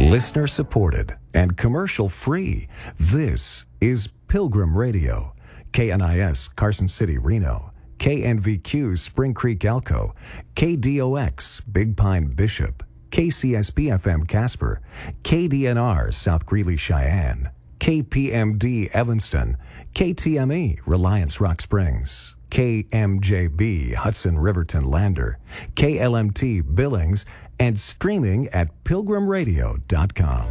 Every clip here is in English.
Listener supported and commercial free. This is Pilgrim Radio. KNIS Carson City, Reno. KNVQ Spring Creek, Elko. KDOX Big Pine, Bishop. KCSB FM Casper. KDNR South Greeley, Cheyenne. KPMD Evanston. KTME Reliance Rock Springs. KMJB Hudson Riverton Lander. KLMT Billings, and streaming at pilgrimradio.com.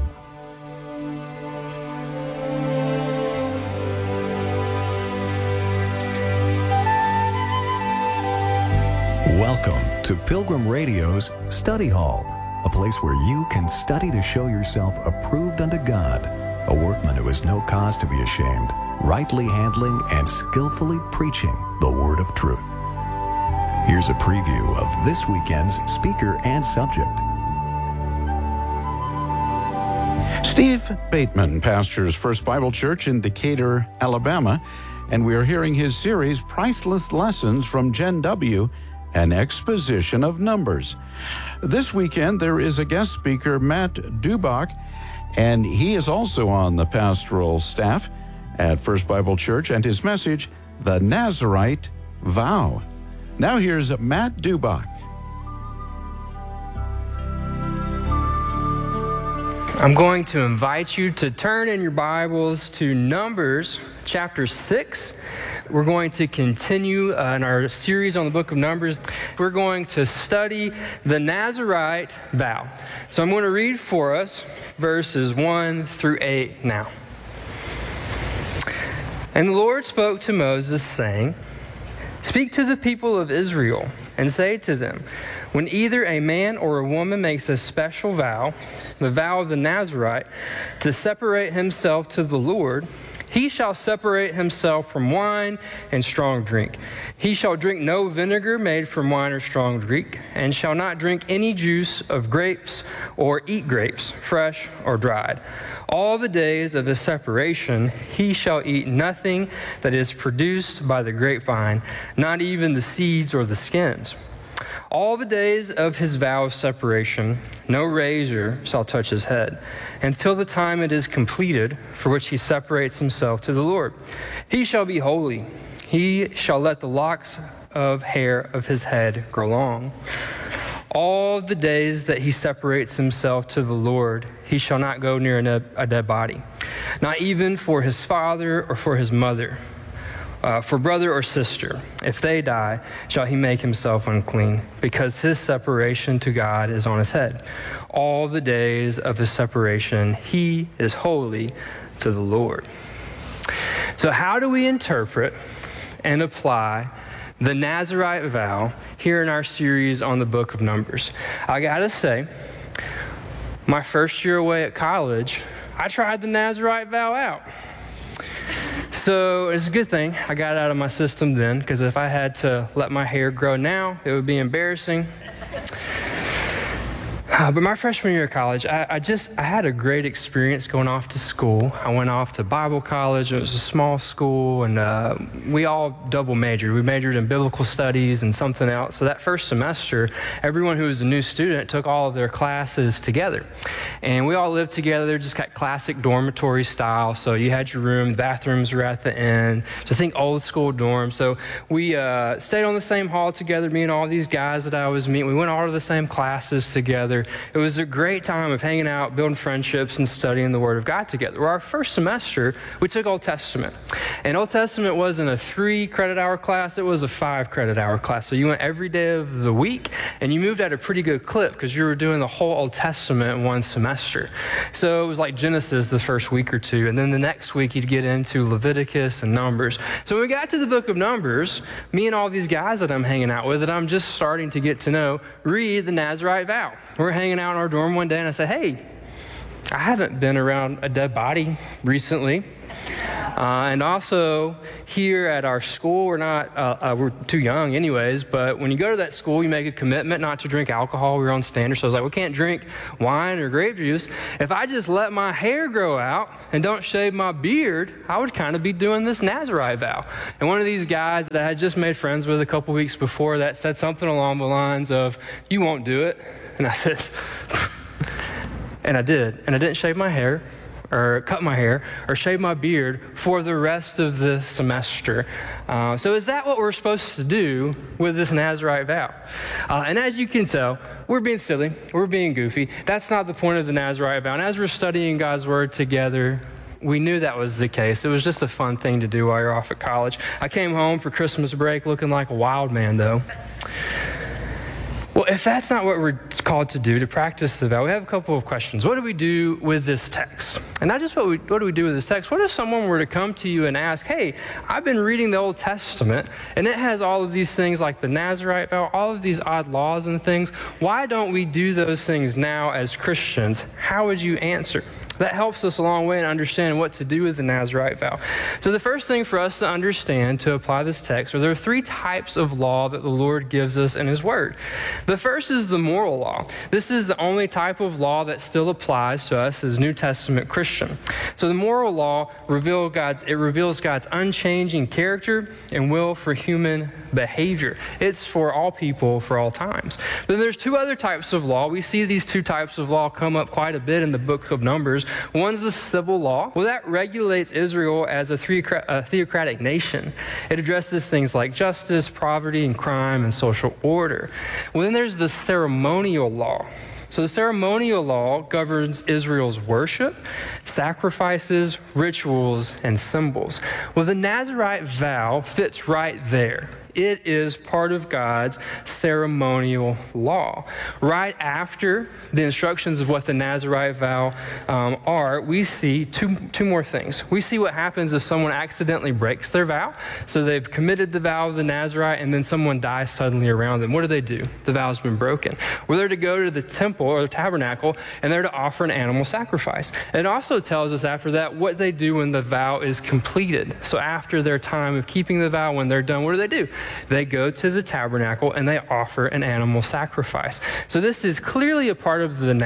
Welcome to Pilgrim Radio's Study Hall, a place where you can study to show yourself approved unto God, a workman who has no cause to be ashamed, rightly handling and skillfully preaching the word of truth. Here's a preview of this weekend's speaker and subject. Steve Bateman pastors First Bible Church in Decatur, Alabama, and we are hearing his series, Priceless Lessons from Gen W, an exposition of numbers. This weekend, there is a guest speaker, Matt Dubach, and he is also on the pastoral staff at First Bible Church, and his message, The Nazarite Vow. Now here's Matt Dubach. I'm going to invite you to turn in your Bibles to Numbers chapter 6. We're going to continue in our series on the book of Numbers. We're going to study the Nazarite vow. So I'm going to read for us verses 1 through 8 now. And the Lord spoke to Moses, saying, "Speak to the people of Israel and say to them, when either a man or a woman makes a special vow, the vow of the Nazarite, to separate himself to the Lord, he shall separate himself from wine and strong drink. He shall drink no vinegar made from wine or strong drink, and shall not drink any juice of grapes or eat grapes, fresh or dried. All the days of his separation he shall eat nothing that is produced by the grapevine, not even the seeds or the skins. All the days of his vow of separation, no razor shall touch his head, until the time it is completed, for which he separates himself to the Lord. He shall be holy. He shall let the locks of hair of his head grow long. All the days that he separates himself to the Lord, he shall not go near a dead body, not even for his father or for his mother. For brother or sister, if they die, shall he make himself unclean, because his separation to God is on his head. All the days of his separation, he is holy to the Lord." So how do we interpret and apply the Nazarite vow here in our series on the book of Numbers? I gotta say, my first year away at college, I tried the Nazarite vow out. So it's a good thing I got it out of my system then, because if I had to let my hair grow now, it would be embarrassing. But my freshman year of college, I had a great experience going off to school. I went off to Bible college. It was a small school, and we all double majored. We majored in biblical studies and something else. So that first semester, everyone who was a new student took all of their classes together. And we all lived together, just got classic dormitory style. So you had your room, the bathrooms were at the end. So think old school dorm. So we stayed on the same hall together, me and all these guys that I was meeting. We went all to the same classes together. It was a great time of hanging out, building friendships, and studying the Word of God together. Well, our first semester, we took Old Testament. And Old Testament wasn't a 3-credit-hour class, it was a 5-credit-hour class. So you went every day of the week, and you moved at a pretty good clip because you were doing the whole Old Testament in one semester. So it was like Genesis the first week or two, and then the next week you'd get into Leviticus and Numbers. So when we got to the book of Numbers, me and all these guys that I'm hanging out with, that I'm just starting to get to know, read the Nazarite vow. We're hanging out in our dorm one day, and I said, "Hey, I haven't been around a dead body recently. And also here at our school, we're too young anyways, but when you go to that school, you make a commitment not to drink alcohol. We were on standard, so I was like, we can't drink wine or grape juice. If I just let my hair grow out and don't shave my beard, I would kind of be doing this Nazarite vow. And one of these guys that I had just made friends with a couple weeks before that said something along the lines of, you won't do it. And I said, And I did. And I didn't shave my hair or cut my hair or shave my beard for the rest of the semester. So is that what we're supposed to do with this Nazirite vow? And as you can tell, we're being silly. We're being goofy. That's not the point of the Nazirite vow. And as we're studying God's word together, we knew that was the case. It was just a fun thing to do while you're off at college. I came home for Christmas break looking like a wild man, though. Well, if that's not what we're called to do, to practice the vow, we have a couple of questions. What do we do with this text? And not just what do we do with this text, what if someone were to come to you and ask, hey, I've been reading the Old Testament, and it has all of these things like the Nazirite vow, all of these odd laws and things. Why don't we do those things now as Christians? How would you answer? That helps us a long way in understanding what to do with the Nazirite vow. So the first thing for us to understand to apply this text are there are three types of law that the Lord gives us in His Word. The first is the moral law. This is the only type of law that still applies to us as New Testament Christian. So the moral law reveals God's unchanging character and will for human behavior. It's for all people, for all times. But then there's two other types of law. We see these two types of law come up quite a bit in the book of Numbers. One's the civil law. Well, that regulates Israel as a theocratic nation. It addresses things like justice, poverty, and crime, and social order. Well, then there's the ceremonial law. So the ceremonial law governs Israel's worship, sacrifices, rituals, and symbols. Well, the Nazirite vow fits right there. It is part of God's ceremonial law. Right after the instructions of what the Nazirite vow are, we see two more things. We see what happens if someone accidentally breaks their vow. So they've committed the vow of the Nazirite, and then someone dies suddenly around them. What do? The vow's been broken. We're there to go to the temple or the tabernacle, and they're to offer an animal sacrifice. And it also tells us after that what they do when the vow is completed. So after their time of keeping the vow, when they're done, what do? They go to the tabernacle and they offer an animal sacrifice. So this is clearly a part of the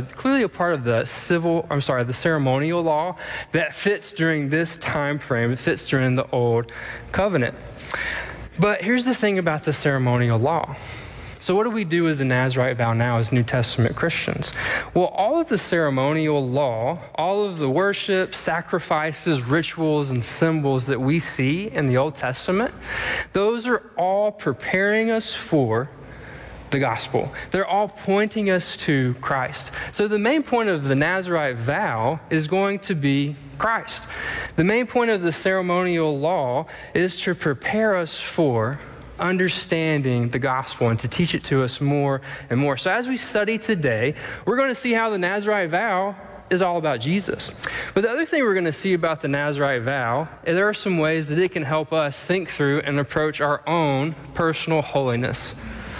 the ceremonial law that fits during this time frame. It fits during the Old Covenant. But here's the thing about the ceremonial law. So what do we do with the Nazirite vow now as New Testament Christians? Well, all of the ceremonial law, all of the worship, sacrifices, rituals, and symbols that we see in the Old Testament, those are all preparing us for the gospel. They're all pointing us to Christ. So the main point of the Nazirite vow is going to be Christ. The main point of the ceremonial law is to prepare us for understanding the gospel and to teach it to us more and more. So as we study today, we're going to see how the Nazirite vow is all about Jesus. But the other thing we're going to see about the Nazirite vow is there are some ways that it can help us think through and approach our own personal holiness.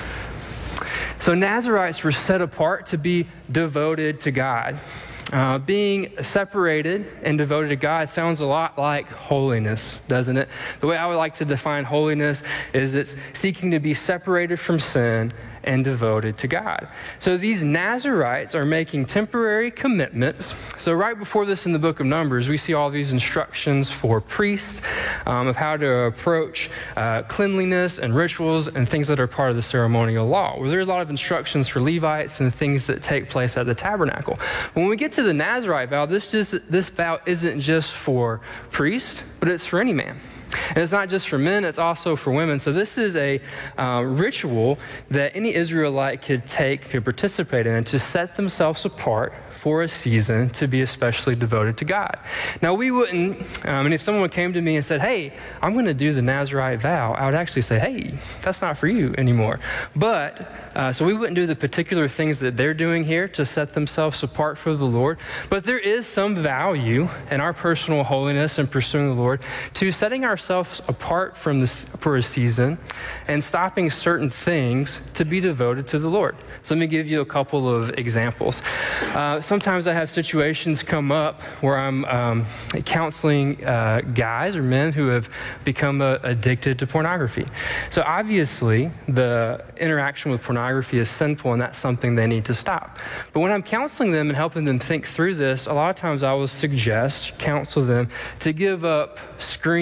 So Nazirites were set apart to be devoted to God. Being separated and devoted to God sounds a lot like holiness, doesn't it? The way I would like to define holiness is it's seeking to be separated from sin and devoted to God. So these Nazirites are making temporary commitments. So right before this in the book of Numbers, we see all these instructions for priests of how to approach cleanliness and rituals and things that are part of the ceremonial law. Well, there's a lot of instructions for Levites and things that take place at the tabernacle. When we get to the Nazirite vow, this vow isn't just for priests, but it's for any man. And it's not just for men, it's also for women. So this is a ritual that any Israelite could participate in to set themselves apart for a season to be especially devoted to God. Now we wouldn't, and if someone came to me and said, hey, I'm going to do the Nazirite vow, I would actually say, hey, that's not for you anymore. But, so we wouldn't do the particular things that they're doing here to set themselves apart for the Lord. But there is some value in our personal holiness and pursuing the Lord to setting ourselves apart from this for a season and stopping certain things to be devoted to the Lord. So let me give you a couple of examples. Sometimes I have situations come up where I'm counseling guys or men who have become addicted to pornography. So obviously, the interaction with pornography is sinful, and that's something they need to stop. But when I'm counseling them and helping them think through this, a lot of times I will counsel them to give up screens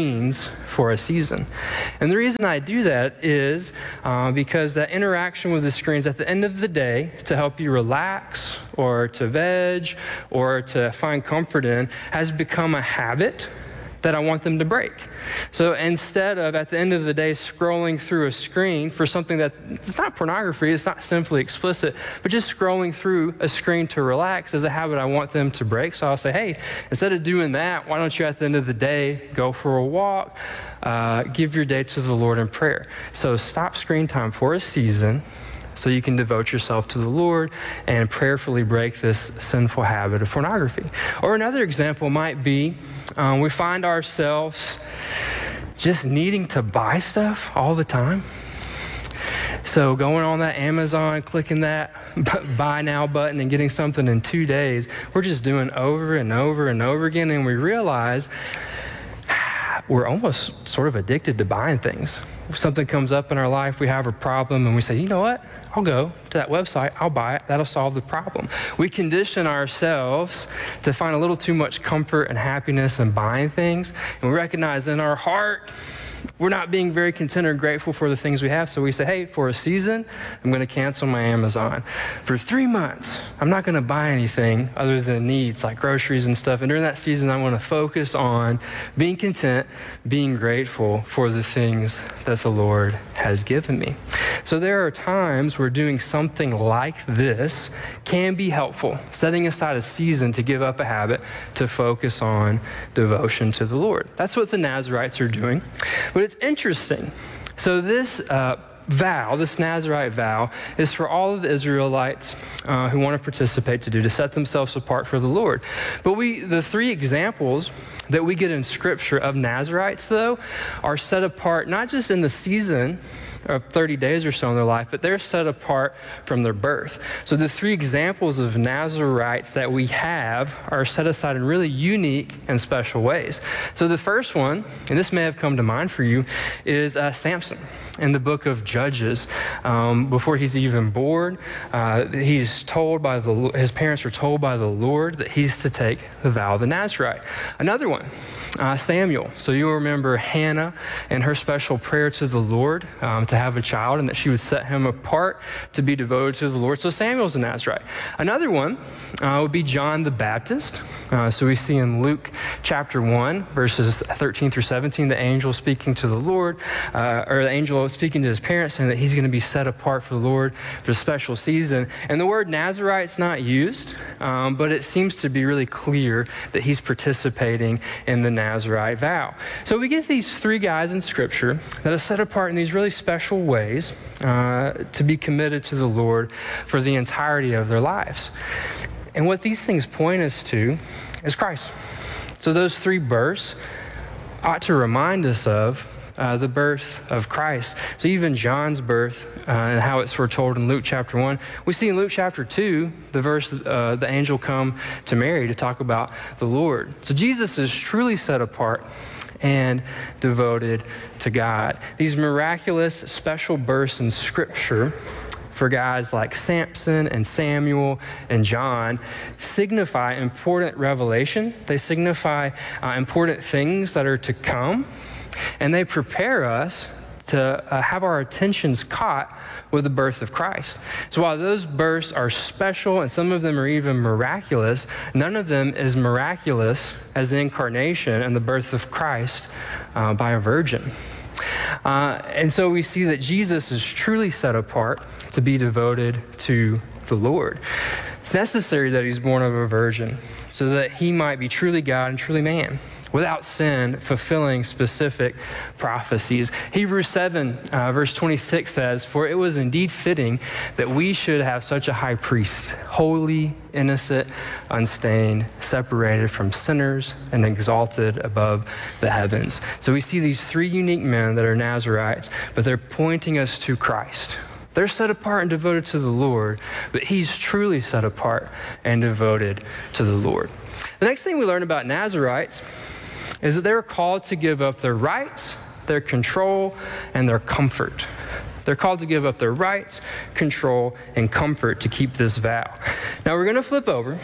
screens for a season. And the reason I do that is because that interaction with the screens at the end of the day to help you relax or to veg or to find comfort in has become a habit that I want them to break. So instead of at the end of the day scrolling through a screen for something that it's not pornography, it's not simply explicit, but just scrolling through a screen to relax is a habit I want them to break. So I'll say, hey, instead of doing that, why don't you at the end of the day go for a walk, give your day to the Lord in prayer. So stop screen time for a season so you can devote yourself to the Lord and prayerfully break this sinful habit of pornography. Or another example might be we find ourselves just needing to buy stuff all the time. So going on that Amazon, clicking that buy now button and getting something in 2 days, we're just doing over and over and over again, and we realize we're almost sort of addicted to buying things. If something comes up in our life, we have a problem, and we say, you know what? I'll go to that website, I'll buy it, that'll solve the problem. We condition ourselves to find a little too much comfort and happiness in buying things, and we recognize in our heart, we're not being very content or grateful for the things we have, so we say, hey, for a season, I'm going to cancel my Amazon. For 3 months, I'm not going to buy anything other than needs like groceries and stuff, and during that season, I want to focus on being content, being grateful for the things that the Lord has given me. So there are times where doing something like this can be helpful, setting aside a season to give up a habit to focus on devotion to the Lord. That's what the Nazarites are doing. But it's interesting. So this vow, this Nazarite vow, is for all of the Israelites who want to participate to set themselves apart for the Lord. But the 3 examples that we get in Scripture of Nazarites, though, are set apart not just in the season of 30 days or so in their life, but they're set apart from their birth. So the 3 examples of Nazarites that we have are set aside in really unique and special ways. So the first one, and this may have come to mind for you, is Samson in the book of Judges. Before he's even born, he's told by his parents are told by the Lord that he's to take the vow of the Nazarite. Another one, Samuel. So you'll remember Hannah and her special prayer to the Lord to have a child, and that she would set him apart to be devoted to the Lord. So Samuel's a Nazarite. Another one would be John the Baptist. So we see in Luke chapter 1, verses 13 through 17, the angel speaking to the Lord, or the angel speaking to his parents, saying that he's going to be set apart for the Lord for a special season. And the word Nazarite's not used, but it seems to be really clear that he's participating in the Nazarite vow. So we get these 3 guys in Scripture that are set apart in these really special ways to be committed to the Lord for the entirety of their lives. And what these things point us to is Christ. So those 3 births ought to remind us of the birth of Christ. So even John's birth and how it's foretold in Luke chapter 1, we see in Luke chapter 2, the verse, the angel come to Mary to talk about the Lord. So Jesus is truly set apart and devoted to God. These miraculous special bursts in Scripture for guys like Samson and Samuel and John signify important revelation. They signify important things that are to come, and they prepare us to have our attentions caught with the birth of Christ. So while those births are special and some of them are even miraculous, none of them is miraculous as the incarnation and the birth of Christ by a virgin. And so we see that Jesus is truly set apart to be devoted to the Lord. It's necessary that he's born of a virgin so that he might be truly God and truly man, without sin, fulfilling specific prophecies. Hebrews 7, verse 26 says, "For it was indeed fitting that we should have such a high priest, holy, innocent, unstained, separated from sinners, and exalted above the heavens." So we see these 3 unique men that are Nazarites, but they're pointing us to Christ. They're set apart and devoted to the Lord, but he's truly set apart and devoted to the Lord. The next thing we learn about Nazarites is that they're called to give up their rights, their control, and their comfort. They're called to give up their rights, control, and comfort to keep this vow. Now we're going to flip over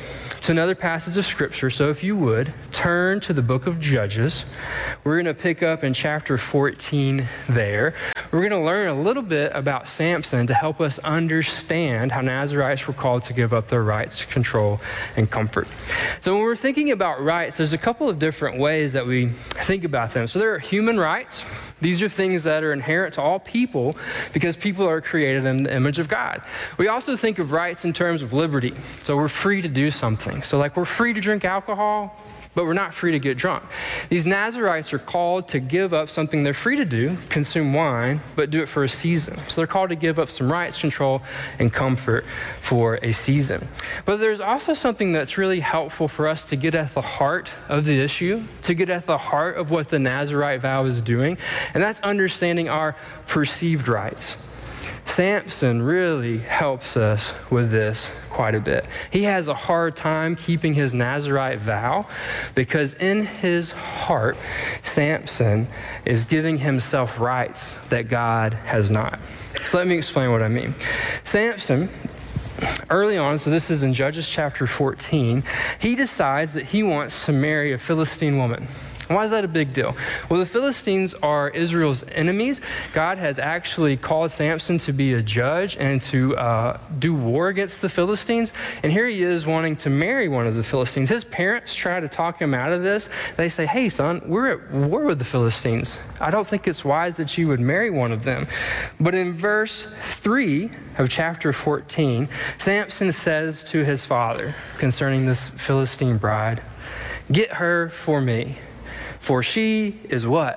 to another passage of Scripture. So if you would, turn to the book of Judges. We're going to pick up in chapter 14 there. We're going to learn a little bit about Samson to help us understand how Nazarites were called to give up their rights, control, and comfort. So when we're thinking about rights, there's a couple of different ways that we think about them. So there are human rights. These are things that are inherent to all people because people are created in the image of God. We also think of rights in terms of liberty. So we're free to do something. So like we're free to drink alcohol, but we're not free to get drunk. These Nazarites are called to give up something they're free to do, consume wine, but do it for a season. So they're called to give up some rights, control, and comfort for a season. But there's also something that's really helpful for us to get at the heart of the issue, to get at the heart of what the Nazarite vow is doing, and that's understanding our perceived rights. Samson really helps us with this quite a bit. He has a hard time keeping his Nazarite vow because in his heart, Samson is giving himself rights that God has not. So let me explain what I mean. Samson, early on, so this is in Judges chapter 14, he decides that he wants to marry a Philistine woman. Why is that a big deal? Well, the Philistines are Israel's enemies. God has actually called Samson to be a judge and to do war against the Philistines. And here he is wanting to marry one of the Philistines. His parents try to talk him out of this. They say, hey, son, we're at war with the Philistines. I don't think it's wise that you would marry one of them. But in verse 3 of chapter 14, Samson says to his father concerning this Philistine bride, get her for me. For she is what?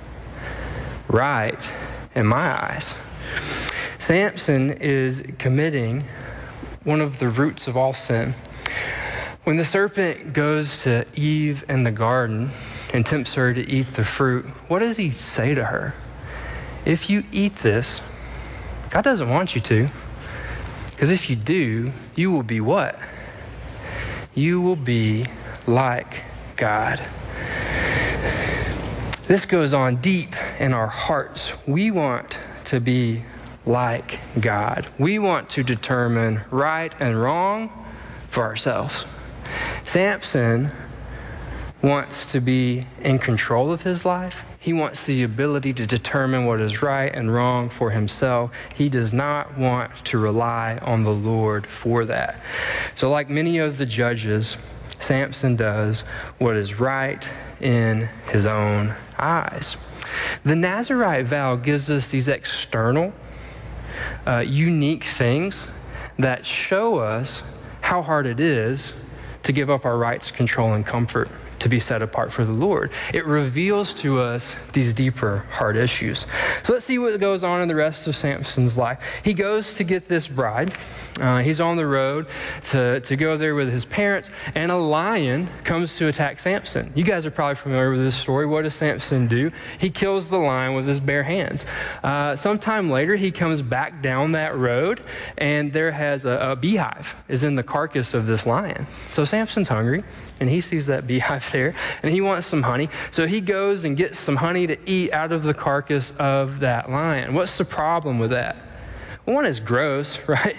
Right in my eyes. Samson is committing one of the roots of all sin. When the serpent goes to Eve in the garden and tempts her to eat the fruit, what does he say to her? If you eat this, God doesn't want you to. Because if you do, you will be what? You will be like God. This goes on deep in our hearts. We want to be like God. We want to determine right and wrong for ourselves. Samson wants to be in control of his life. He wants the ability to determine what is right and wrong for himself. He does not want to rely on the Lord for that. So like many of the judges, Samson does what is right in his own eyes. The Nazarite vow gives us these external, unique things that show us how hard it is to give up our rights, control, and comfort to be set apart for the Lord. It reveals to us these deeper heart issues. So let's see what goes on in the rest of Samson's life. He goes to get this bride. He's on the road to go there with his parents, and a lion comes to attack Samson. You guys are probably familiar with this story. What does Samson do? He kills the lion with his bare hands. Sometime later, he comes back down that road, and there has a beehive is in the carcass of this lion. So Samson's hungry, and he sees that beehive there, and he wants some honey. So he goes and gets some honey to eat out of the carcass of that lion. What's the problem with that? One, is gross, right?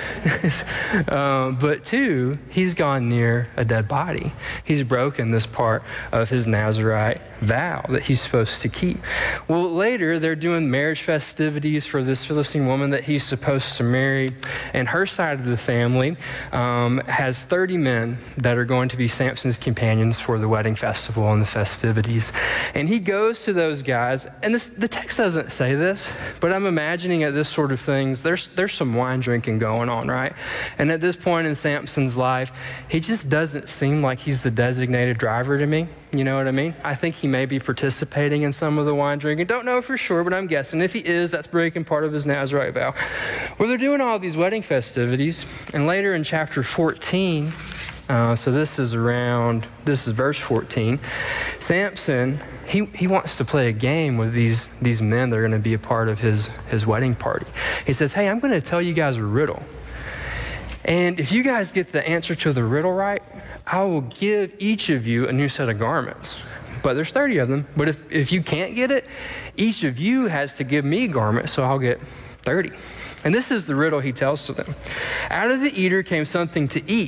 But two, he's gone near a dead body. He's broken this part of his Nazarite vow that he's supposed to keep. Well, later, they're doing marriage festivities for this Philistine woman that he's supposed to marry. And her side of the family has 30 men that are going to be Samson's companions for the wedding festival and the festivities. And he goes to those guys, and the text doesn't say this, but I'm imagining at this sort of things, there's some wine drinking going on, right? And at this point in Samson's life, he just doesn't seem like he's the designated driver to me. You know what I mean? I think he may be participating in some of the wine drinking. Don't know for sure, but I'm guessing. If he is, that's breaking part of his Nazarite vow. Well, they're doing all these wedding festivities, and later in chapter 14, so this is verse 14, Samson, he wants to play a game with these men that are going to be a part of his wedding party. He says, hey, I'm going to tell you guys a riddle. And if you guys get the answer to the riddle right, I will give each of you a new set of garments. But there's 30 of them. But if you can't get it, each of you has to give me a garment, so I'll get 30. And this is the riddle he tells to them. Out of the eater came something to eat.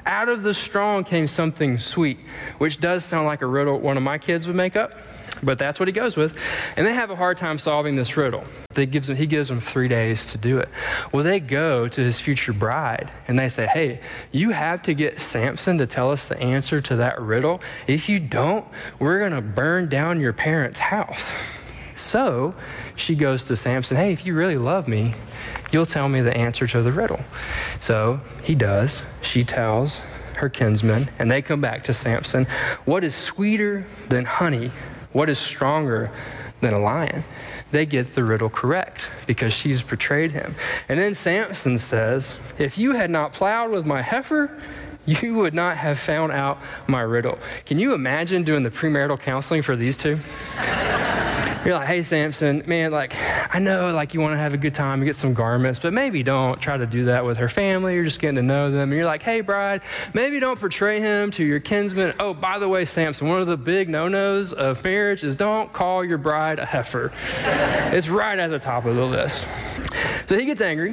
Out of the strong came something sweet, which does sound like a riddle one of my kids would make up, but that's what he goes with. And they have a hard time solving this riddle. He gives them 3 days to do it. Well, they go to his future bride and they say, hey, you have to get Samson to tell us the answer to that riddle. If you don't, we're going to burn down your parents' house. So she goes to Samson, hey, if you really love me, you'll tell me the answer to the riddle. So he does. She tells her kinsman, and they come back to Samson. What is sweeter than honey? What is stronger than a lion? They get the riddle correct because she's betrayed him. And then Samson says, if you had not plowed with my heifer, you would not have found out my riddle. Can you imagine doing the premarital counseling for these two? You're like, hey, Samson, man, I know, you want to have a good time and get some garments, but maybe don't try to do that with her family. You're just getting to know them. And you're like, hey, bride, maybe don't portray him to your kinsman. Oh, by the way, Samson, one of the big no-nos of marriage is don't call your bride a heifer. It's right at the top of the list. So he gets angry.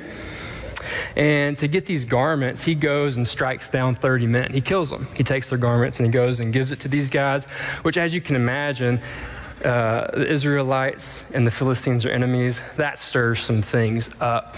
And to get these garments, he goes and strikes down 30 men. He kills them. He takes their garments and he goes and gives it to these guys, which, as you can imagine, the Israelites and the Philistines are enemies. That stirs some things up.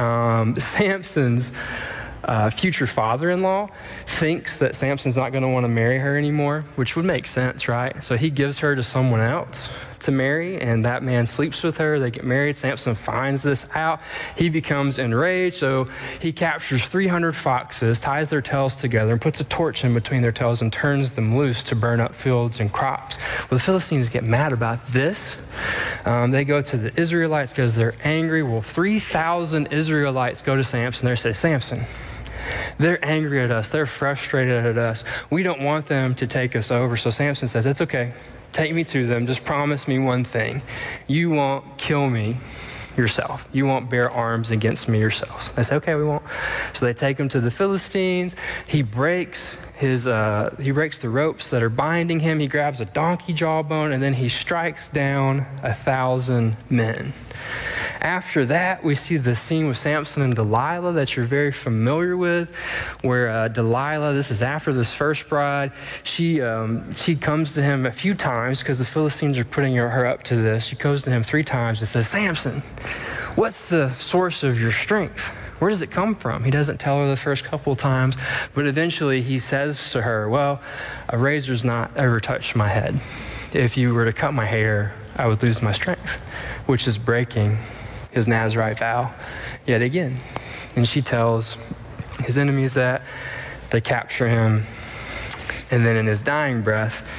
Samson's future father-in-law thinks that Samson's not going to want to marry her anymore, which would make sense, right? So he gives her to someone else to marry, and that man sleeps with her. They get married. Samson finds this out. He becomes enraged, so he captures 300 foxes, ties their tails together, and puts a torch in between their tails and turns them loose to burn up fields and crops. Well, the Philistines get mad about this. They go to the Israelites because they're angry. Well, 3,000 Israelites go to Samson. They say, Samson, they're angry at us. They're frustrated at us. We don't want them to take us over. So Samson says, it's okay. Take me to them. Just promise me one thing. You won't kill me yourself. You won't bear arms against me yourselves. They say, okay, we won't. So they take him to the Philistines. He breaks the ropes that are binding him. He grabs a donkey jawbone, and then he strikes down 1,000 men. After that, we see the scene with Samson and Delilah that you're very familiar with, where Delilah, this is after this first bride, she comes to him a few times because the Philistines are putting her up to this. She goes to him 3 times and says, Samson, what's the source of your strength? Where does it come from? He doesn't tell her the first couple of times, but eventually he says to her, well, a razor's not ever touched my head. If you were to cut my hair, I would lose my strength, which is breaking his Nazirite vow yet again. And she tells his enemies that. They capture him. And then in his dying breath,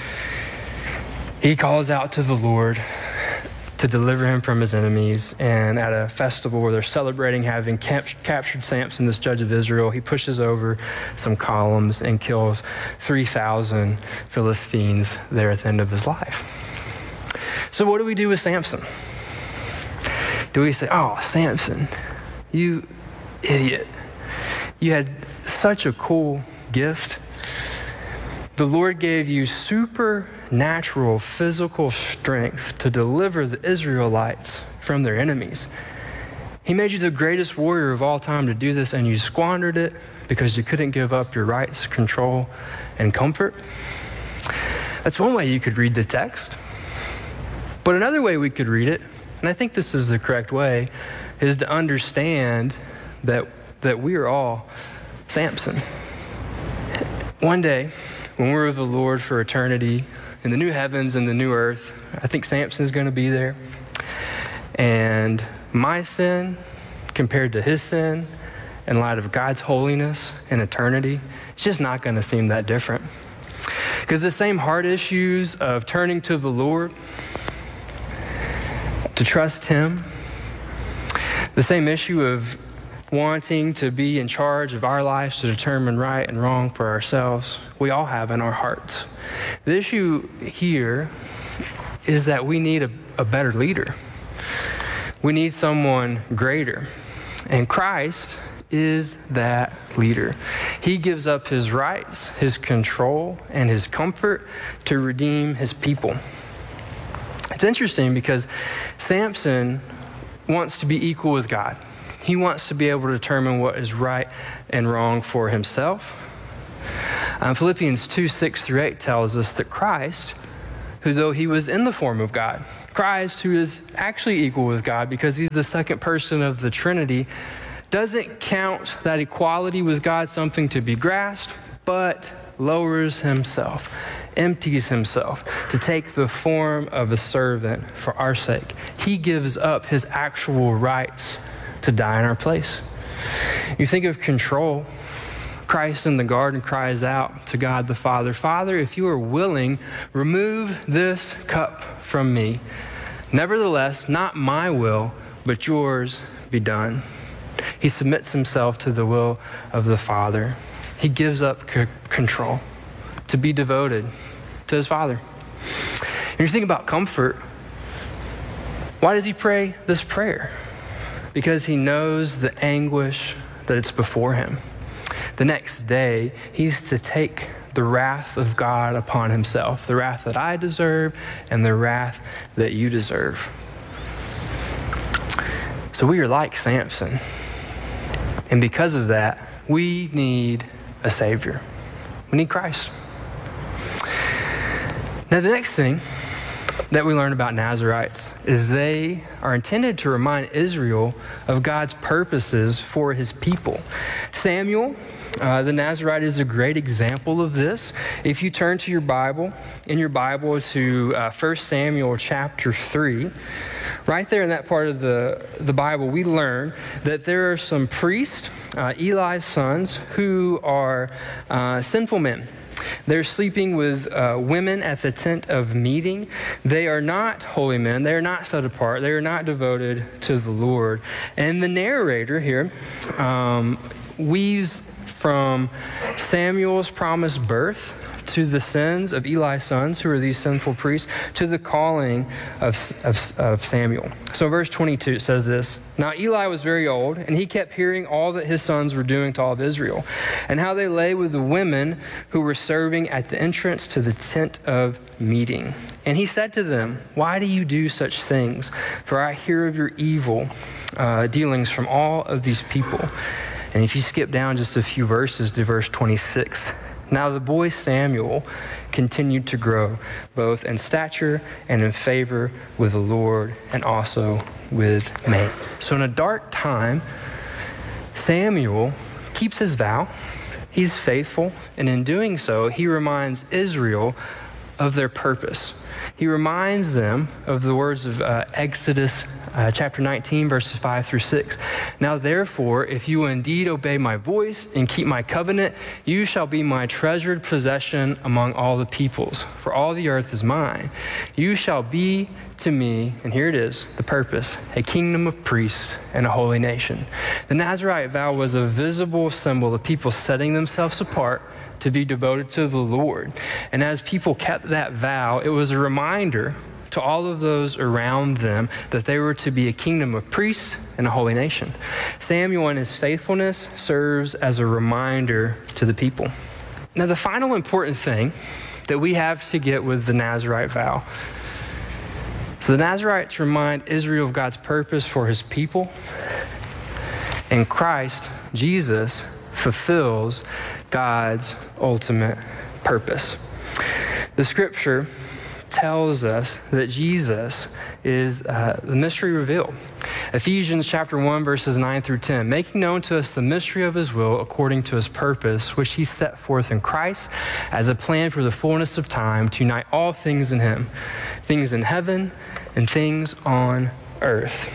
he calls out to the Lord to deliver him from his enemies. And at a festival where they're celebrating having captured Samson, this judge of Israel, he pushes over some columns and kills 3,000 Philistines there at the end of his life. So what do we do with Samson? Do we say, oh, Samson, you idiot. You had such a cool gift. The Lord gave you supernatural physical strength to deliver the Israelites from their enemies. He made you the greatest warrior of all time to do this, and you squandered it because you couldn't give up your rights, control, and comfort. That's one way you could read the text. But another way we could read it, and I think this is the correct way, is to understand that we are all Samson. One day, when we're with the Lord for eternity, in the new heavens and the new earth, I think Samson's going to be there. And my sin, compared to his sin, in light of God's holiness and eternity, it's just not going to seem that different. Because the same heart issues of turning to the Lord, to trust him, the same issue of wanting to be in charge of our lives to determine right and wrong for ourselves, we all have in our hearts. The issue here is that we need a better leader. We need someone greater. And Christ is that leader. He gives up his rights, his control, and his comfort to redeem his people. It's interesting because Samson wants to be equal with God. He wants to be able to determine what is right and wrong for himself. Philippians 2:6-8 tells us that Christ, who though he was in the form of God, Christ, who is actually equal with God because he's the second person of the Trinity, doesn't count that equality with God something to be grasped, but lowers himself, empties himself to take the form of a servant for our sake. He gives up his actual rights to die in our place. You think of control. Christ in the garden cries out to God the Father, "Father, if you are willing, remove this cup from me. Nevertheless, not my will, but yours be done." He submits himself to the will of the Father. He gives up control to be devoted to his Father. And you think about comfort. Why does he pray this prayer? Because he knows the anguish that it's before him. The next day, he's to take the wrath of God upon himself, the wrath that I deserve and the wrath that you deserve. So we are like Samson. And because of that, we need a Savior. We need Christ. Now, the next thing that we learn about Nazarites is they are intended to remind Israel of God's purposes for his people. Samuel, the Nazarite, is a great example of this. If you turn to your Bible to 1 Samuel chapter 3, right there in that part of the Bible, we learn that there are some priests, Eli's sons, who are sinful men. They're sleeping with women at the tent of meeting. They are not holy men. They are not set apart. They are not devoted to the Lord. And the narrator here weaves from Samuel's promised birth to the sins of Eli's sons, who are these sinful priests, to the calling of Samuel. So in verse 22, it says this: "Now Eli was very old, and he kept hearing all that his sons were doing to all of Israel, and how they lay with the women who were serving at the entrance to the tent of meeting. And he said to them, 'Why do you do such things? For I hear of your evil dealings from all of these people.'" And if you skip down just a few verses to verse 26, "Now the boy Samuel continued to grow, both in stature and in favor with the Lord and also with men." So in a dark time, Samuel keeps his vow. He's faithful, and in doing so, he reminds Israel of their purpose. He reminds them of the words of Exodus chapter 19, verses 5-6. "Now therefore, if you will indeed obey my voice and keep my covenant, you shall be my treasured possession among all the peoples, for all the earth is mine. You shall be to me," and here it is, the purpose, "a kingdom of priests and a holy nation." The Nazarite vow was a visible symbol of people setting themselves apart to be devoted to the Lord. And as people kept that vow, it was a reminder to all of those around them that they were to be a kingdom of priests and a holy nation. Samuel and his faithfulness serves as a reminder to the people. Now, the final important thing that we have to get with the Nazarite vow. So the Nazarites remind Israel of God's purpose for his people, and Christ, Jesus, fulfills God's ultimate purpose. The scripture tells us that Jesus is the mystery revealed. Ephesians chapter 1, verses 9-10, "Making known to us the mystery of his will according to his purpose, which he set forth in Christ as a plan for the fullness of time to unite all things in him, things in heaven and things on earth."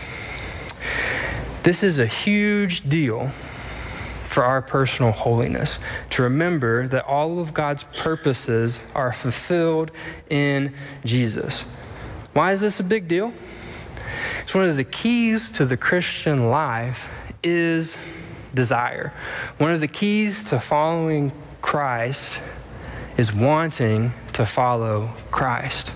This is a huge deal for our personal holiness, to remember that all of God's purposes are fulfilled in Jesus. Why is this a big deal? It's one of the keys to the Christian life is desire. One of the keys to following Christ is wanting to follow Christ.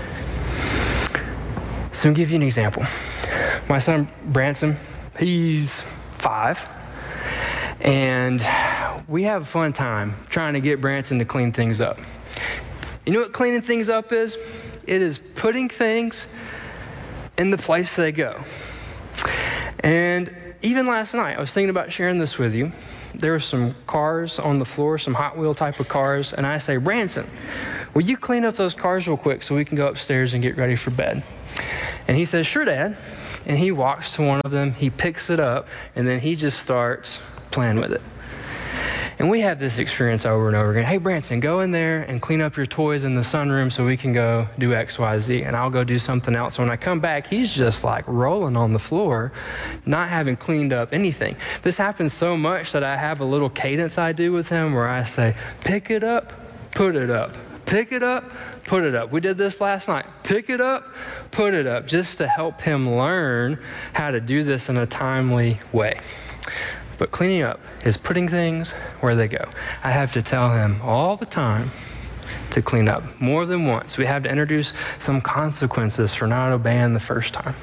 So I'll give you an example. My son Branson, he's 5. And we have a fun time trying to get Branson to clean things up. You know what cleaning things up is? It is putting things in the place they go. And even last night, I was thinking about sharing this with you. there were some cars on the floor, some Hot Wheel type of cars, and I say, Branson, will you clean up those cars real quick so we can go upstairs and get ready for bed? And he says, sure, Dad. And he walks to one of them, he picks it up, and then he just starts playing with it. And we have this experience over and over again. Hey, Branson, go in there and clean up your toys in the sunroom so we can go do X, Y, Z. And I'll go do something else. When I come back, he's just like rolling on the floor, not having cleaned up anything. This happens so much that I have a little cadence I do with him where I say, pick it up, put it up. Pick it up, put it up. We did this last night. Pick it up, put it up, just to help him learn how to do this in a timely way. But cleaning up is putting things where they go. I have to tell him all the time to clean up, more than once. We have to introduce some consequences for not obeying the first time.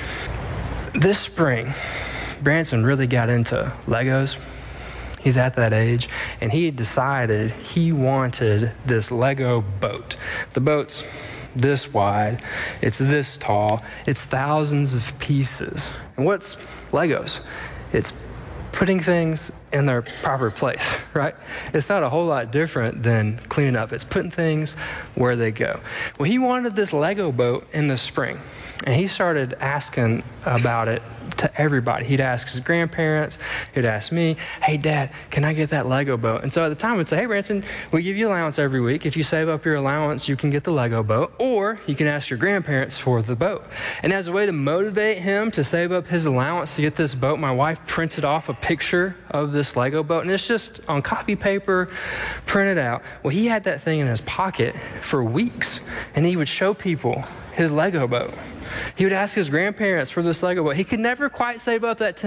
This spring, Branson really got into Legos. He's at that age, and he decided he wanted this Lego boat. The boat's this wide, it's this tall, it's thousands of pieces. And what's Legos? It's putting things in their proper place, right? It's not a whole lot different than cleaning up. It's putting things where they go. Well, he wanted this Lego boat in the spring, and he started asking about it to everybody. He'd ask his grandparents, he'd ask me, hey, Dad, can I get that Lego boat? And so at the time, I'd say, hey, Branson, we give you allowance every week. If you save up your allowance, you can get the Lego boat, or you can ask your grandparents for the boat. And as a way to motivate him to save up his allowance to get this boat, my wife printed off a picture of this Lego boat, and it's just on copy paper, printed out. Well, he had that thing in his pocket for weeks, and he would show people his Lego boat. He would ask his grandparents for this Lego boat. He could never quite save up that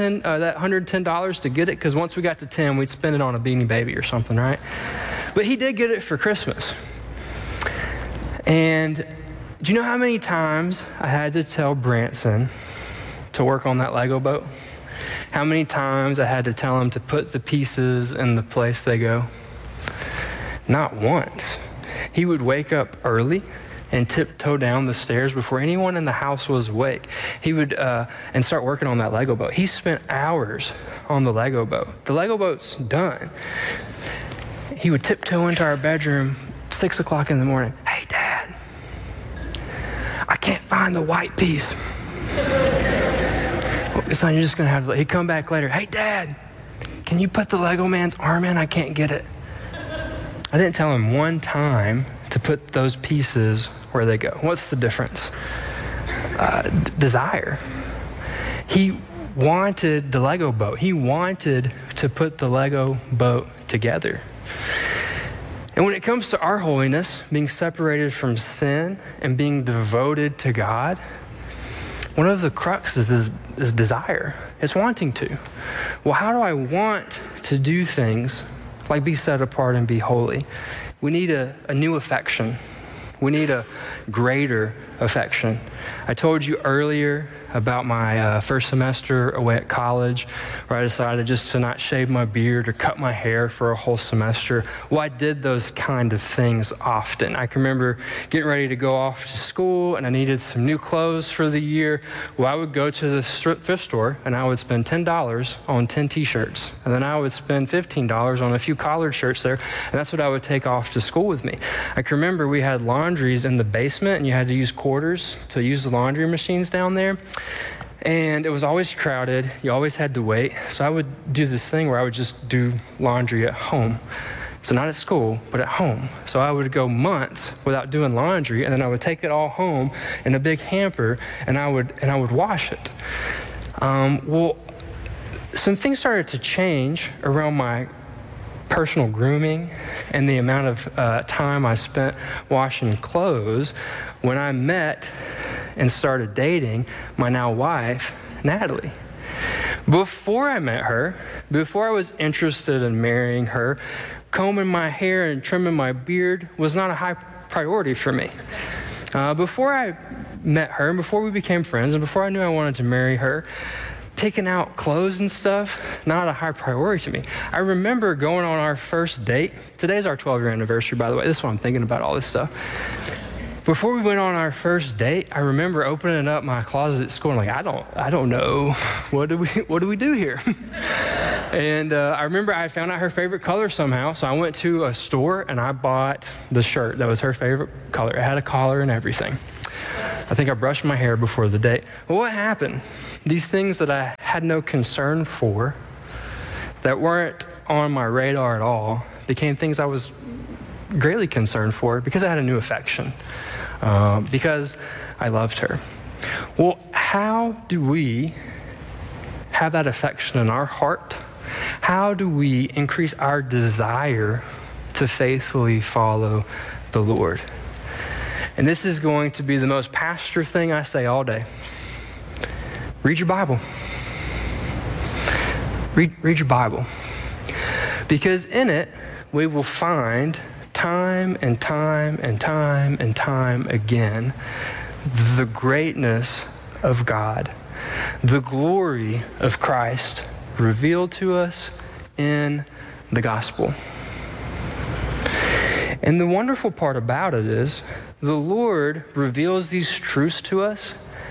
$110 to get it, because once we got to 10, we'd spend it on a Beanie Baby or something, right? But he did get it for Christmas. And do you know how many times I had to tell Branson to work on that Lego boat? How many times I had to tell him to put the pieces in the place they go? Not once. He would wake up early and tiptoe down the stairs before anyone in the house was awake. He would and start working on that Lego boat. He spent hours on the Lego boat. The Lego boat's done. He would tiptoe into our bedroom 6 o'clock in the morning. Hey, Dad, I can't find the white piece. Son, you're just gonna have to, he'd come back later. Hey, Dad, can you put the Lego man's arm in? I can't get it. I didn't tell him one time to put those pieces where they go. What's the difference? Desire. He wanted the Lego boat. He wanted to put the Lego boat together. And when it comes to our holiness, being separated from sin and being devoted to God, one of the cruxes is desire. It's wanting to. Well, how do I want to do things like be set apart and be holy? We need a new affection. We need a greater affection. I told you earlier about my first semester away at college, where I decided just to not shave my beard or cut my hair for a whole semester. Well, I did those kind of things often. I can remember getting ready to go off to school, and I needed some new clothes for the year. Well, I would go to the thrift store, and I would spend $10 on 10 t-shirts. And then I would spend $15 on a few collared shirts there, and that's what I would take off to school with me. I can remember we had laundries in the basement, and you had to use quarters to use the laundry machines down there. And it was always crowded. You always had to wait. So I would do this thing where I would just do laundry at home. So not at school, but at home. So I would go months without doing laundry, and then I would take it all home in a big hamper, and I would wash it. Well, some things started to change around my personal grooming and the amount of time I spent washing clothes when I met and started dating my now wife, Natalie. Before I met her, before I was interested in marrying her, combing my hair and trimming my beard was not a high priority for me. Before I met her, and before we became friends, and before I knew I wanted to marry her, picking out clothes and stuff, not a high priority to me. I remember going on our first date. Today's our 12-year anniversary, by the way. This is why I'm thinking about all this stuff. Before we went on our first date, I remember opening up my closet at school and I don't know, what do we do here? And I remember I found out her favorite color somehow. So I went to a store and I bought the shirt that was her favorite color. It had a collar and everything. I think I brushed my hair before the date. Well, what happened? These things that I had no concern for, that weren't on my radar at all, became things I was greatly concerned for because I had a new affection, because I loved her. Well, how do we have that affection in our heart? How do we increase our desire to faithfully follow the Lord? And this is going to be the most pastor thing I say all day. Read your Bible. Read your Bible. Because in it, we will find time and time and time and time again the greatness of God, the glory of Christ revealed to us in the gospel. And the wonderful part about it is the Lord reveals these truths to us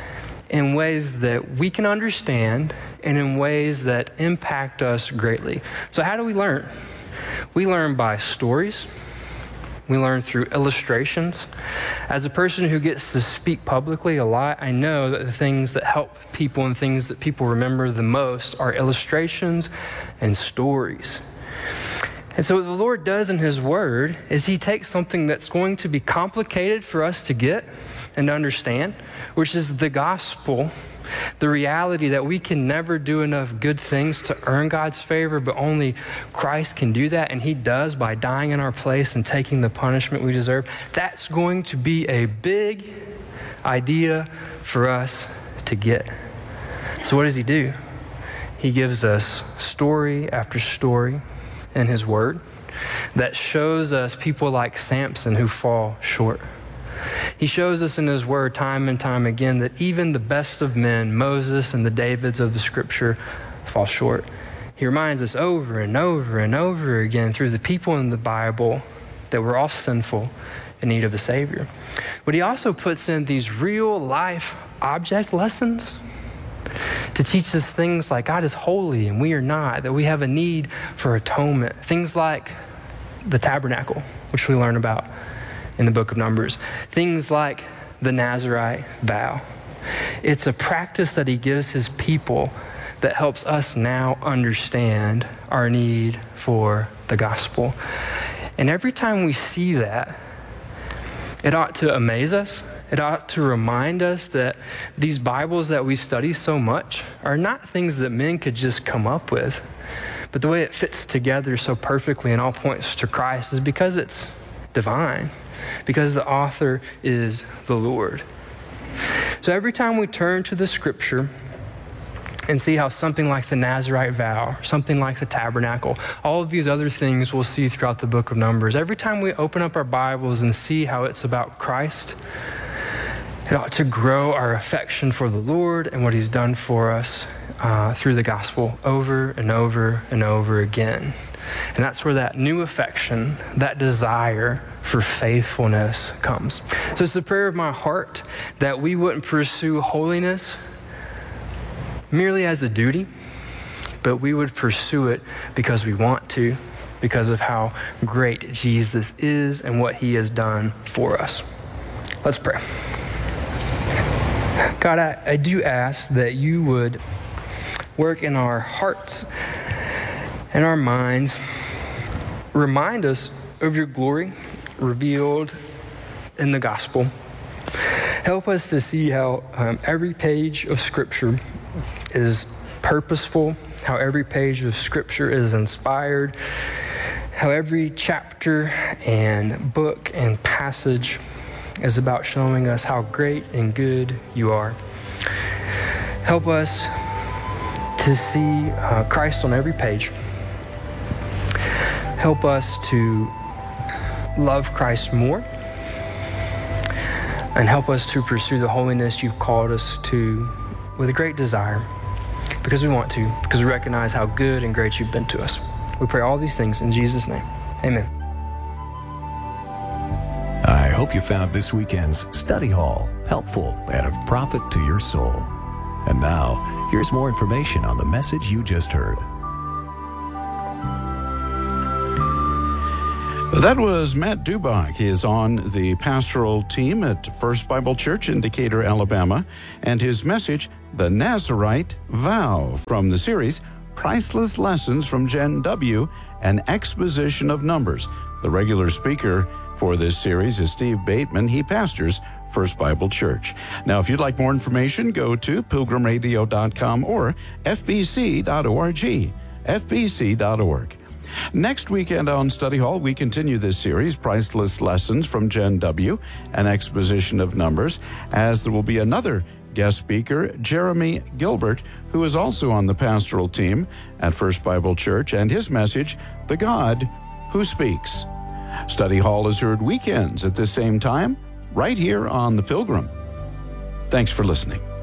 in ways that we can understand and in ways that impact us greatly. So how do we learn? We learn by stories. We learn through illustrations. As a person who gets to speak publicly a lot, I know that the things that help people and things that people remember the most are illustrations and stories. And so what the Lord does in His Word is He takes something that's going to be complicated for us to get and understand, which is the gospel, the reality that we can never do enough good things to earn God's favor, but only Christ can do that, and He does by dying in our place and taking the punishment we deserve. That's going to be a big idea for us to get. So what does He do? He gives us story after story in His Word that shows us people like Samson who fall short. He shows us in His Word time and time again that even the best of men, Moses and the Davids of the Scripture, fall short. He reminds us over and over and over again through the people in the Bible that we're all sinful in need of a Savior. But He also puts in these real life object lessons to teach us things like God is holy and we are not, that we have a need for atonement. Things like the tabernacle, which we learn about in the book of Numbers. Things like the Nazirite vow. It's a practice that He gives His people that helps us now understand our need for the gospel. And every time we see that, it ought to amaze us. It ought to remind us that these Bibles that we study so much are not things that men could just come up with, but the way it fits together so perfectly and all points to Christ is because it's divine, because the author is the Lord. So every time we turn to the Scripture and see how something like the Nazirite vow, something like the tabernacle, all of these other things we'll see throughout the book of Numbers, every time we open up our Bibles and see how it's about Christ, it ought to grow our affection for the Lord and what He's done for us through the gospel over and over and over again. And that's where that new affection, that desire for faithfulness comes. So it's the prayer of my heart that we wouldn't pursue holiness merely as a duty, but we would pursue it because we want to, because of how great Jesus is and what He has done for us. Let's pray. God, I do ask that You would work in our hearts and our minds. Remind us of Your glory revealed in the gospel. Help us to see how every page of Scripture is purposeful, how every page of Scripture is inspired, how every chapter and book and passage is about showing us how great and good You are. Help us to see Christ on every page. Help us to love Christ more, and help us to pursue the holiness You've called us to with a great desire, because we want to, because we recognize how good and great You've been to us. We pray all these things in Jesus' name. Amen. I hope you found this weekend's study hall helpful and of profit to your soul. And now, here's more information on the message you just heard. That was Matt Dubach. He is on the pastoral team at First Bible Church in Decatur, Alabama, and his message, The Nazarite Vow, from the series, Priceless Lessons from Gen W, an Exposition of Numbers. The regular speaker for this series is Steve Bateman. He pastors First Bible Church. Now, if you'd like more information, go to pilgrimradio.com or fbc.org. fbc.org. Next weekend on Study Hall, we continue this series, Priceless Lessons from Gen W, an Exposition of Numbers, as there will be another guest speaker, Jeremy Gilbert, who is also on the pastoral team at First Bible Church, and his message, The God Who Speaks. Study Hall is heard weekends at the same time, right here on The Pilgrim. Thanks for listening.